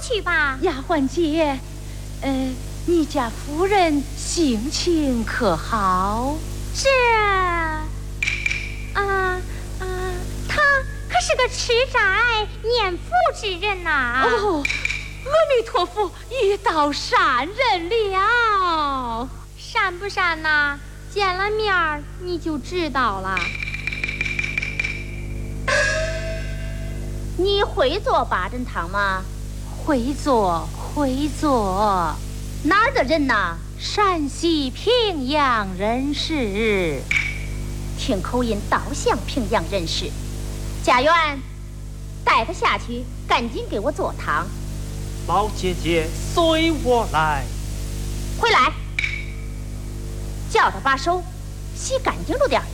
去吧。 丫鬟姐，你家夫人性情可好？ 是他可是个吃斋念佛之人呐。 哦，阿弥陀佛，一道善人了。 善不善呐？见了面儿你就知道了。 你会做八珍汤吗？ 会做。 哪儿的人呐？ 陕西平阳人士。 听口音倒像平阳人士。家园，带他下去，赶紧给我做汤。 老姐姐，随我来。 回来，叫他把手洗干净了点儿。